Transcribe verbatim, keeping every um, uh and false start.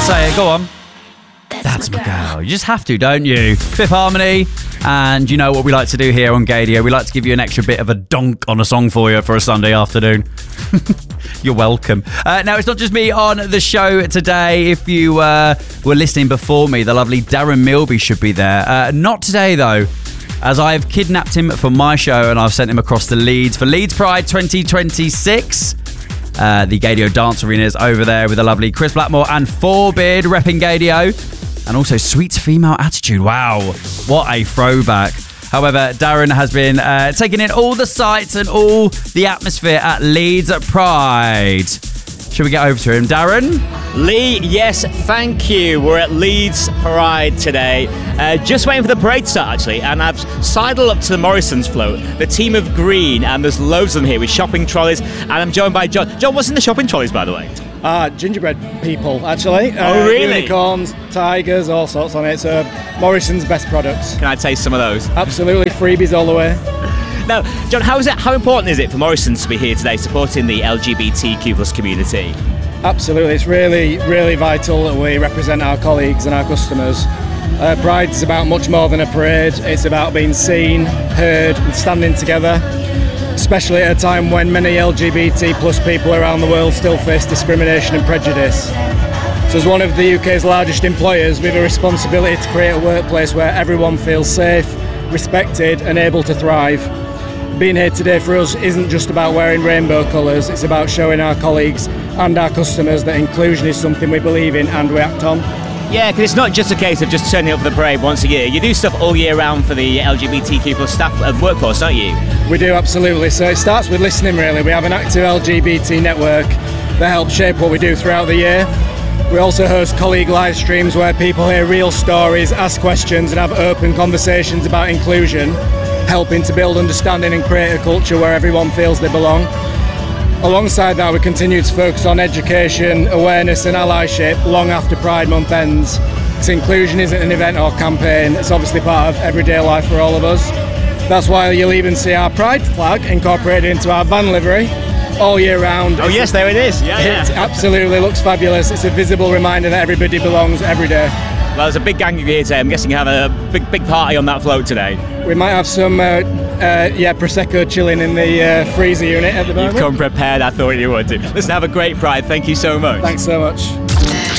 Say it, go on. That's my girl. You just have to, don't you? Fifth Harmony. And you know what we like to do here on Gaydio? We like to give you an extra bit of a donk on a song for you for a Sunday afternoon. You're welcome. Uh, now, it's not just me on the show today. If you uh, were listening before me, the lovely Darren Milby should be there. Uh, not today, though, as I've kidnapped him for my show and I've sent him across to Leeds for Leeds Pride twenty twenty-six. Uh, the Gaydio Dance Arena is over there with the lovely Chris Blackmore and Fourbeard repping Gaydio. And also Sweet Female Attitude. Wow, what a throwback. However, Darren has been uh, taking in all the sights and all the atmosphere at Leeds Pride. Should we get over to him, Darren? Lee, yes, thank you. We're at Leeds Pride today. Uh, just waiting for the parade to start, actually, and I've sidled up to the Morrison's float, the team of green, and there's loads of them here with shopping trolleys, and I'm joined by John. John, what's in the shopping trolleys, by the way? Uh, gingerbread people, actually. Oh, uh, really? Unicorns, tigers, all sorts on it. So, Morrison's best products. Can I taste some of those? Absolutely, freebies all the way. Now, John, how is it? How important is it for Morrison's to be here today supporting the L G B T Q plus community? Absolutely, it's really, really vital that we represent our colleagues and our customers. Uh, Pride is about much more than a parade. It's about being seen, heard, and standing together. Especially at a time when many L G B T plus people around the world still face discrimination and prejudice. So as one of the U K's largest employers, we have a responsibility to create a workplace where everyone feels safe, respected and able to thrive. Being here today for us isn't just about wearing rainbow colours, it's about showing our colleagues and our customers that inclusion is something we believe in and we act on. Yeah, because it's not just a case of just turning up for the parade once a year. You do stuff all year round for the L G B T Q plus staff and workforce, don't you? We do, absolutely. So it starts with listening, really. We have an active L G B T network that helps shape what we do throughout the year. We also host colleague live streams where people hear real stories, ask questions and have open conversations about inclusion, helping to build understanding and create a culture where everyone feels they belong. Alongside that, we continue to focus on education, awareness and allyship long after Pride Month ends. Because inclusion isn't an event or campaign, it's obviously part of everyday life for all of us. That's why you'll even see our Pride flag incorporated into our van livery all year round. Oh it's yes, a, there it is. Yeah, it yeah. absolutely looks fabulous. It's a visible reminder that everybody belongs every day. Well, there's a big gang of you here today. I'm guessing you have a big, big party on that float today. We might have some, uh, uh, yeah, Prosecco chilling in the uh, freezer unit at the moment. You've come prepared, I thought you would do. Listen, have a great Pride. Thank you so much. Thanks so much.